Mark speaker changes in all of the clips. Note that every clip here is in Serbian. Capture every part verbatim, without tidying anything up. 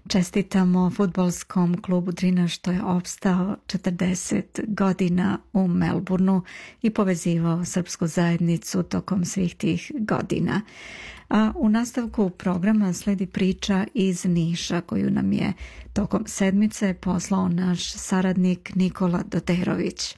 Speaker 1: Čestitamo fudbalskom klubu Drina što je opstao četrdeset godina u Melbourneu i povezivao srpsku zajednicu tokom svih tih godina. A u nastavku programa sledi priča iz Niša koju nam je tokom sedmice poslao naš saradnik Nikola Doterović.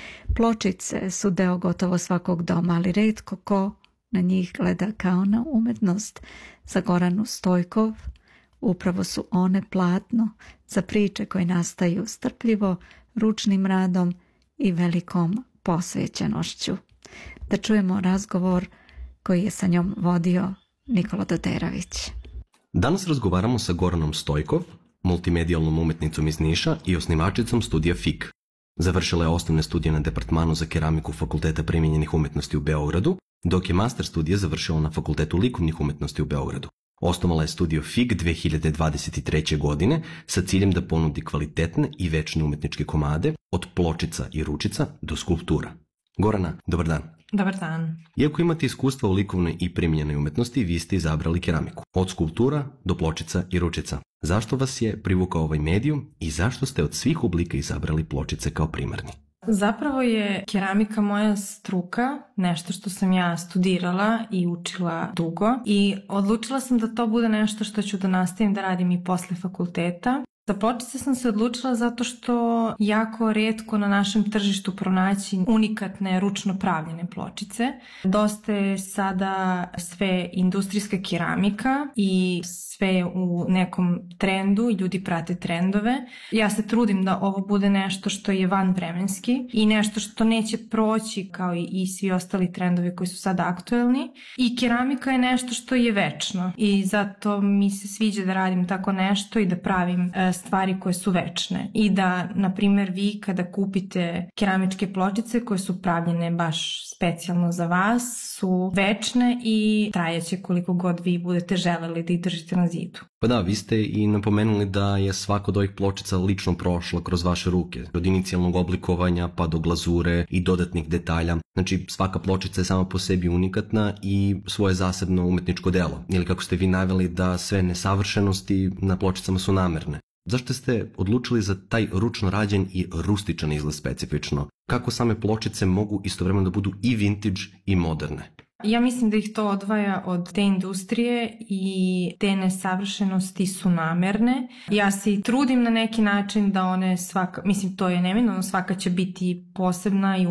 Speaker 1: Pločice su deo gotovo svakog doma, ali retko ko na njih gleda kao na umetnost. Za Goranu Stojkov upravo su one platno za priče koje nastaju strpljivo, ručnim radom i velikom posvećenošću. Da čujemo razgovor koji je sa njom vodio Nikola Doterović.
Speaker 2: Danas razgovaramo sa Goranom Stojkov, multimedijalnom umetnicom iz Niša i osnivačicom studija F I K. Završila je osnovne studije na departmanu za keramiku Fakulteta primijenjenih umetnosti u Beogradu, dok je master studije završila na Fakultetu likovnih umetnosti u Beogradu. Osnovala je studio F I K dve hiljade dvadeset treće. godine sa ciljem da ponudi kvalitetne i večne umetničke komade od pločica i ručica do skulptura. Gorana, dobar dan.
Speaker 3: Dobar dan.
Speaker 2: Iako imate iskustva u likovnoj i primijenjenoj umetnosti, vi ste izabrali keramiku. Od skulptura do pločica i ručica. Zašto vas je privukao ovaj medijum i zašto ste od svih oblika izabrali pločice kao primarni?
Speaker 3: Zapravo je keramika moja struka, nešto što sam ja studirala i učila dugo i odlučila sam da to bude nešto što ću da nastavim da radim i posle fakulteta. Za pločice sam se odlučila zato što jako retko na našem tržištu pronaći unikatne ručno pravljene pločice. Dosta je sada sve industrijska keramika i sve je u nekom trendu i ljudi prate trendove. Ja se trudim da ovo bude nešto što je vanvremenski i nešto što neće proći kao i svi ostali trendovi koji su sada aktuelni. I keramika je nešto što je večno i zato mi se sviđa da radim tako nešto i da pravim stvari koje su večne. I da, na primjer, vi kada kupite keramičke pločice koje su pravljene baš specijalno za vas, su večne i trajeće koliko god vi budete želeli da ih držite na zidu.
Speaker 2: Pa da, vi ste i napomenuli da je svako od ovih pločica lično prošla kroz vaše ruke, od inicijalnog oblikovanja pa do glazure i dodatnih detalja. Znači, svaka pločica je sama po sebi unikatna i svoje zasebno umetničko delo. Ili kako ste vi naveli da sve nesavršenosti na pločicama su namerne. Zašto ste odlučili za taj ručno rađen i rustičan izgled specifično? Kako same pločice mogu istovremeno da budu i vintage i moderne?
Speaker 3: Ja mislim da ih to odvaja od te industrije i te nesavršenosti su namerne. Ja se i trudim na neki način da one svaka, mislim to je neminovno, svaka će biti posebna i